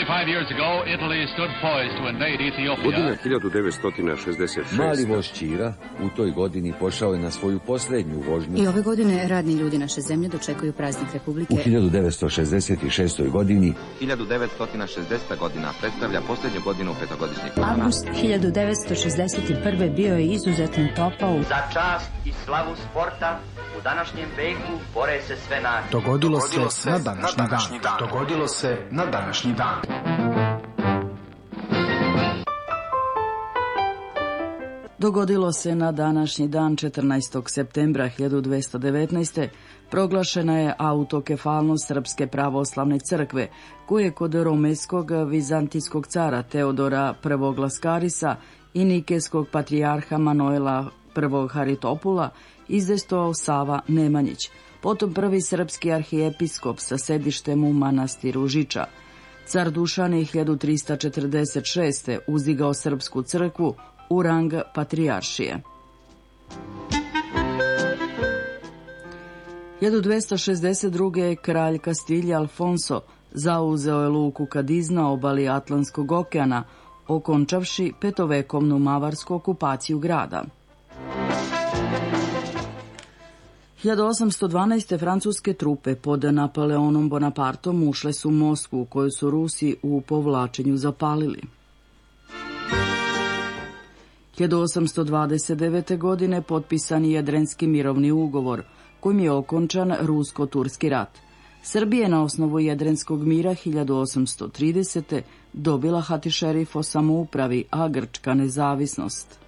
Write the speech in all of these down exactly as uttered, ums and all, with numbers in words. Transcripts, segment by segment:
twenty-five years ago, Italy stood poised to invade Ethiopia. Godina hiljadu devetsto šezdeset šeste. Mali voz Ćira u toj godini pošao je na svoju posljednju vožnju. I ove godine radni ljudi naše zemlje dočekuju praznik Republike. U hiljadu devetsto šezdeset šestoj. godini hiljadu devetsto šezdeseta. godina predstavlja posljednju godinu petogodišnjeg plana. Avgust hiljadu devetsto šezdeset prve. bio je izuzetno topao. Za čast i slavu sporta u današnjem veku bore se sve nacije. Dogodilo se na današnji dan. Dogodilo se na današnji dan. Dogodilo se na današnji dan četrnaestog septembra hiljadu dvesta devetnaeste. proglašena je autokefalnost Srpske pravoslavne crkve, koje kod romejskog vizantijskog cara Teodora prvog Laskarisa i nikejskog patrijarha Manoela prvog Haritopula izdestovao Sava Nemanjić, potom prvi srpski arhijepiskop sa sedištem u manastiru Žiča. Car Dušan je hiljadu trista četrdeset šeste. uzdigao srpsku crkvu u rang patrijaršije. hiljadu dvesta šezdeset druge. kralj Kastilje Alfonso zauzeo je luku Kadiz na obali Atlantskog okeana, okončavši petovekovnu mavarsku okupaciju grada. hiljadu osamsto dvanaeste. francuske trupe pod Napoleonom Bonapartom ušle su u Moskvu, koju su Rusi u povlačenju zapalili. hiljadu osamsto dvadeset devete. godine potpisan je Jedrenski mirovni ugovor, kojim je okončan rusko-turski rat. Srbija je na osnovu Jedrenskog mira hiljadu osamsto tridesete. dobila Hatišerif o samoupravi, a Grčka nezavisnost.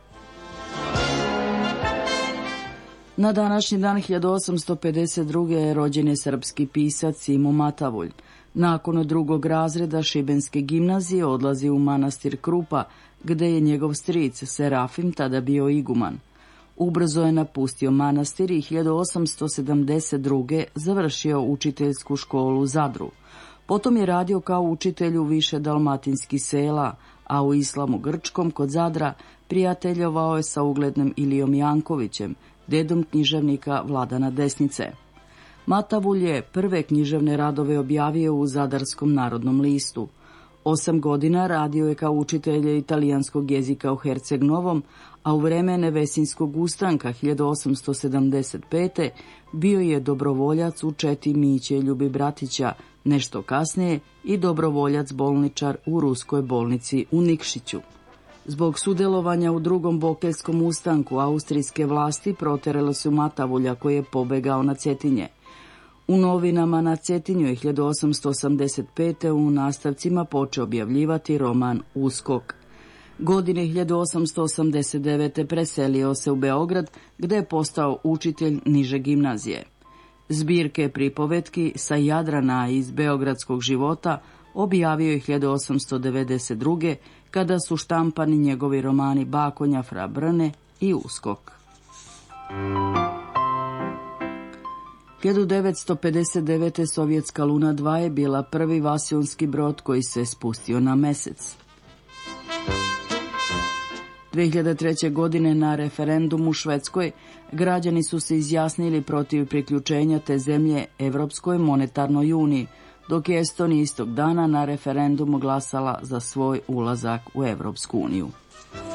Na današnji dan hiljadu osamsto pedeset druge. rođen je srpski pisac Simo Matavulj. Nakon drugog razreda Šibenske gimnazije odlazi u manastir Krupa, gde je njegov stric Serafim tada bio iguman. Ubrzo je napustio manastir i hiljadu osamsto sedamdeset druge. završio učiteljsku školu u Zadru. Potom je radio kao učitelj u više dalmatinskih sela, a u Islamu Grčkom kod Zadra prijateljovao je sa uglednim Ilijom Jankovićem, dedom književnika Vladana Desnice. Matavulj je prve književne radove objavio u Zadarskom narodnom listu. Osam godina radio je kao učitelj italijanskog jezika u Herceg Novom, a u vreme Nevesinskog ustanka hiljadu osamsto sedamdeset pete. bio je dobrovoljac u četi Miće Ljubi Bratića, nešto kasnije i dobrovoljac bolničar u ruskoj bolnici u Nikšiću. Zbog sudjelovanja u drugom Bokeljskom ustanku austrijske vlasti proteralo su Matavulja, koji je pobegao na Cetinje. U novinama na Cetinju je hiljadu osamsto osamdeset pete. u nastavcima počeo objavljivati roman Uskok. Godine hiljadu osamsto osamdeset devete. preselio se u Beograd, gde je postao učitelj niže gimnazije. Zbirke pripovetki sa Jadrana iz beogradskog života objavio je hiljadu osamsto devedeset druge. kada su štampani njegovi romani Bakonja, Fra Brne i Uskok. hiljadu devetsto pedeset devete. sovjetska Luna dva je bila prvi vasionski brod koji se spustio na mesec. dve hiljade treće. godine na referendumu u Švedskoj građani su se izjasnili protiv priključenja te zemlje Evropskoj monetarnoj uniji, dok je Estonija istog dana na referendumu glasala za svoj ulazak u Evropsku uniju.